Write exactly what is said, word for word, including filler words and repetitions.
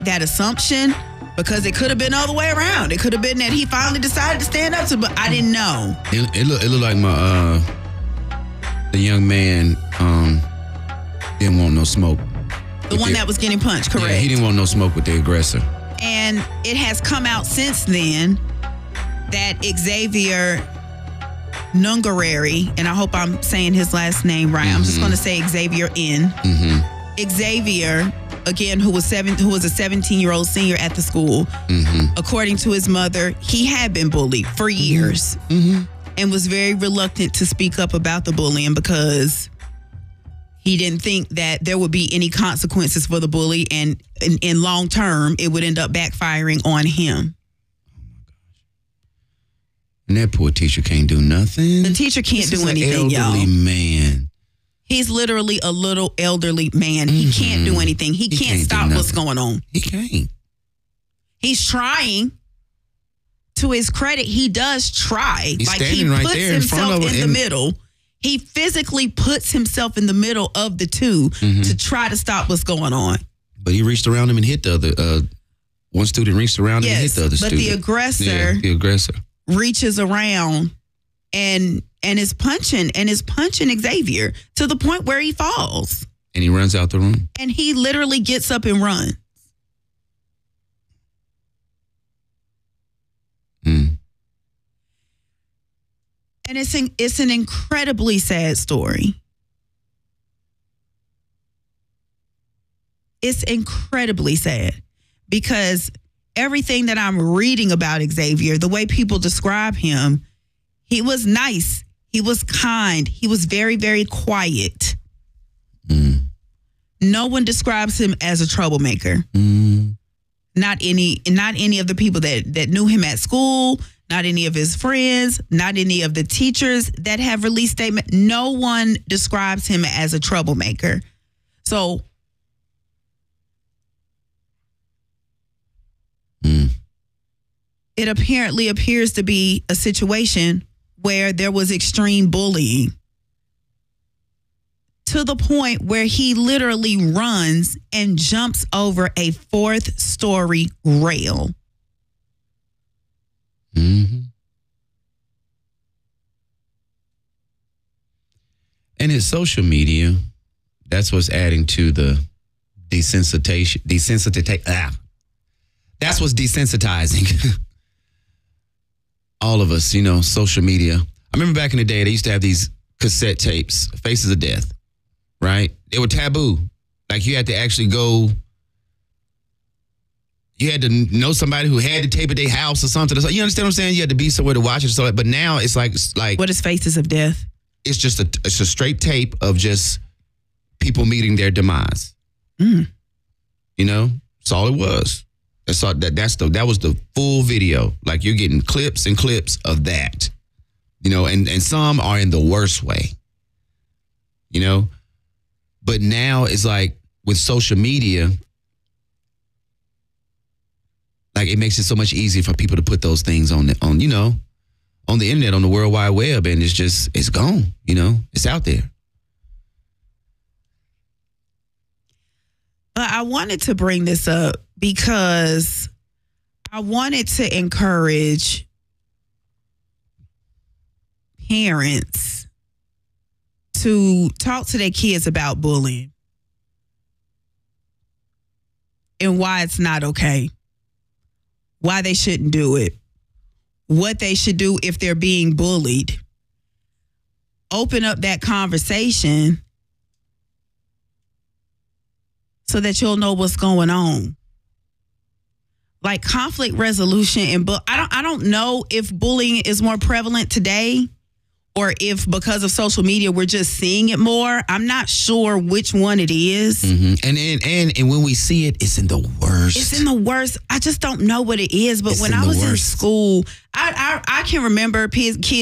that assumption because it could have been the other way around. It could have been that he finally decided to stand up to, but I didn't know. It, it looked it look like my uh, the young man um, didn't want no smoke. The one the, that was getting punched, correct? Yeah, he didn't want no smoke with the aggressor. And it has come out since then that Xavier Nungarari, and I hope I'm saying his last name right. Mm-hmm. I'm just going to say Xavier N. Mm-hmm. Xavier, again, who was seven, who was a seventeen-year-old senior at the school. Mm-hmm. According to his mother, he had been bullied for years mm-hmm. and was very reluctant to speak up about the bullying because he didn't think that there would be any consequences for the bully, and in, in long term, it would end up backfiring on him. And that poor teacher can't do nothing. The teacher can't this do anything, y'all. Elderly man. He's literally a little elderly man. Mm-hmm. He can't do anything. He, he can't, can't stop what's going on. He can't. He's trying. To his credit, he does try. He's like standing he right puts there himself in, front of in the and middle. He physically puts himself in the middle of the two mm-hmm. to try to stop what's going on. But he reached around him and hit the other. Uh, one student reached around yes, him and hit the other but student. But the aggressor, yeah, the aggressor reaches around and and is punching and is punching Xavier to the point where he falls. And he runs out the room. And he literally gets up and runs. Mm. And it's an, it's an incredibly sad story. It's incredibly sad because everything that I'm reading about Xavier, the way people describe him, he was nice. He was kind. He was very, very quiet. Mm. No one describes him as a troublemaker. Mm. Not any, not any of the people that, that knew him at school, not any of his friends, not any of the teachers that have released statements. No one describes him as a troublemaker. So, mm. it apparently appears to be a situation where there was extreme bullying to the point where he literally runs and jumps over a fourth story rail. Mm-hmm. And it's social media. That's what's adding to the desensitization. Desensitization. Ah. That's what's desensitizing. All of us, you know, social media. I remember back in the day, they used to have these cassette tapes, Faces of Death, right? They were taboo. Like you had to actually go, you had to know somebody who had the tape at their house or something. You understand what I'm saying? You had to be somewhere to watch it. So, but now it's like, like what is Faces of Death? It's just a, it's a straight tape of just people meeting their demise. Mm. You know, that's all it was. That's all, that that's the that was the full video. Like you're getting clips and clips of that. You know, and, and some are in the worst way. You know? But now it's like with social media, like it makes it so much easier for people to put those things on the, on, you know, on the internet, on the World Wide Web, and it's just, it's gone, you know, it's out there. But I wanted to bring this up because I wanted to encourage parents to talk to their kids about bullying and why it's not okay, why they shouldn't do it, what they should do if they're being bullied. Open up that conversation so that you'll know what's going on. Like conflict resolution and bu- I don't I don't know if bullying is more prevalent today or if because of social media we're just seeing it more. I'm not sure which one it is. Mm-hmm. And, and and and when we see it, it's in the worst. It's in the worst. I just don't know what it is. But it's when I was worst. in school, I, I I can remember kids